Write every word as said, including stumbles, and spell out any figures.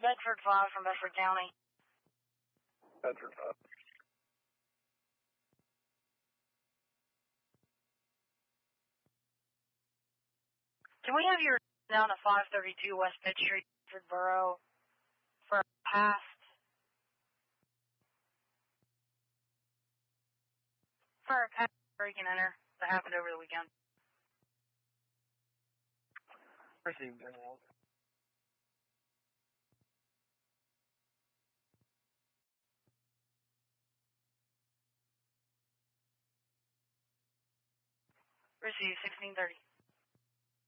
Bedford five from Bedford County. Bedford five. Can we have your down to five thirty-two West Pitt Street, Bedford Borough, for a past? For a past break and enter that happened over the weekend. Received anyone. Received sixteen thirty.